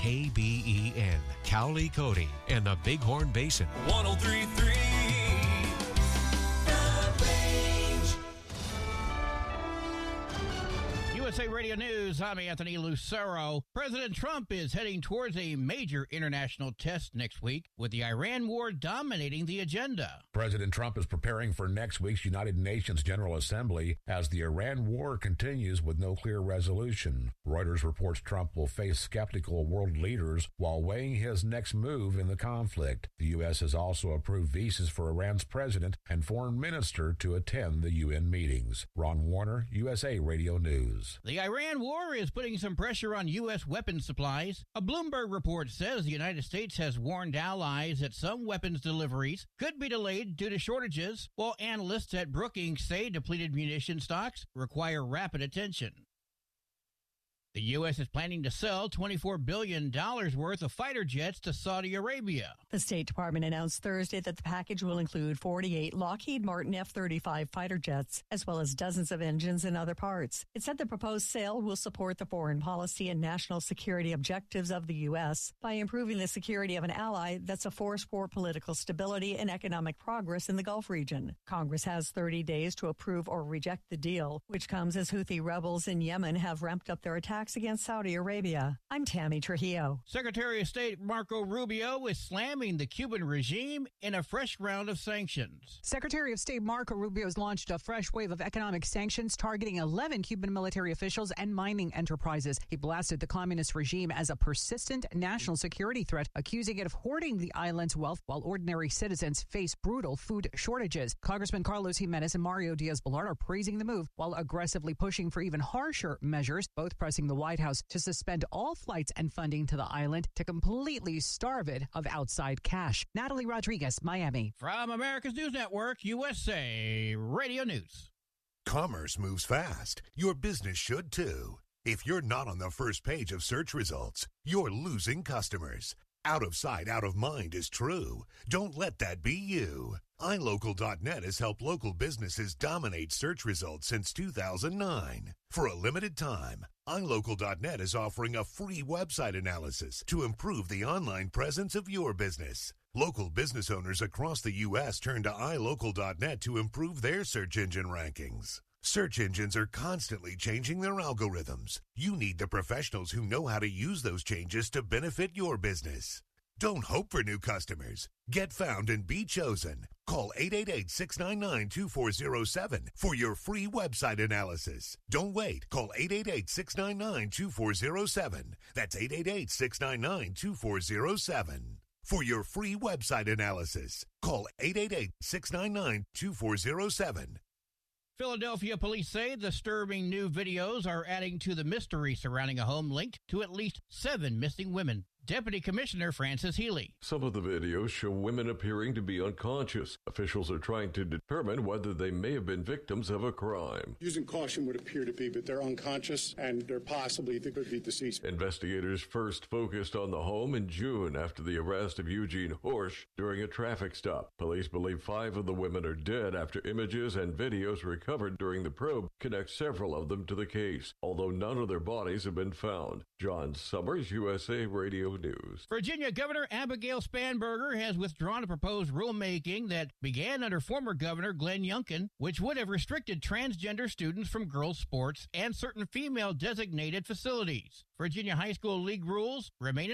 KBEN, Cowley, Cody, and the Bighorn Basin. 103.3 USA Radio News, I'm Anthony Lucero. President Trump is heading towards a major international test next week, with the Iran war dominating the agenda. President Trump is preparing for next week's United Nations General Assembly as the Iran war continues with no clear resolution. Reuters reports Trump will face skeptical world leaders while weighing his next move in the conflict. The U.S. has also approved visas for Iran's president and foreign minister to attend the UN meetings. Ron Warner, USA Radio News. The Iran war is putting some pressure on U.S. weapons supplies. A Bloomberg report says the United States has warned allies that some weapons deliveries could be delayed due to shortages, while analysts at Brookings say depleted munition stocks require rapid attention. The U.S. is planning to sell $24 billion worth of fighter jets to Saudi Arabia. The State Department announced Thursday that the package will include 48 Lockheed Martin F-35 fighter jets, as well as dozens of engines and other parts. It said the proposed sale will support the foreign policy and national security objectives of the U.S. by improving the security of an ally that's a force for political stability and economic progress in the Gulf region. Congress has 30 days to approve or reject the deal, which comes as Houthi rebels in Yemen have ramped up their attacks against Saudi Arabia. I'm Tammy Trujillo. Secretary of State Marco Rubio is slamming the Cuban regime in a fresh round of sanctions. Secretary of State Marco Rubio has launched a fresh wave of economic sanctions targeting 11 Cuban military officials and mining enterprises. He blasted the communist regime as a persistent national security threat, accusing it of hoarding the island's wealth while ordinary citizens face brutal food shortages. Congressman Carlos Jimenez and Mario Diaz-Balart are praising the move while aggressively pushing for even harsher measures, both pressing the White House to suspend all flights and funding to the island to completely starve it of outside cash. Natalie Rodriguez, Miami. From America's News Network, USA Radio News. Commerce moves fast. Your business should too. If you're not on the first page of search results, you're losing customers. Out of sight, out of mind is true. Don't let that be you. iLocal.net has helped local businesses dominate search results since 2009. For a limited time, iLocal.net is offering a free website analysis to improve the online presence of your business. Local business owners across the U.S. turn to iLocal.net to improve their search engine rankings. Search engines are constantly changing their algorithms. You need the professionals who know how to use those changes to benefit your business. Don't hope for new customers. Get found and be chosen. Call 888-699-2407 for your free website analysis. Don't wait. Call 888-699-2407. That's 888-699-2407. For your free website analysis, call 888-699-2407. Philadelphia police say disturbing new videos are adding to the mystery surrounding a home linked to at least 7 missing women. Deputy Commissioner Francis Healy. Some of the videos show women appearing to be unconscious. Officials are trying to determine whether they may have been victims of a crime. Using caution would appear to be, but they're unconscious and they could be deceased. Investigators first focused on the home in June after the arrest of Eugene Horsch during a traffic stop. Police believe 5 of the women are dead after images and videos recovered during the probe connect several of them to the case, although none of their bodies have been found. John Summers, USA Radio News. Virginia Governor Abigail Spanberger has withdrawn a proposed rulemaking that began under former Governor Glenn Youngkin, which would have restricted transgender students from girls' sports and certain female-designated facilities. Virginia High School League rules remain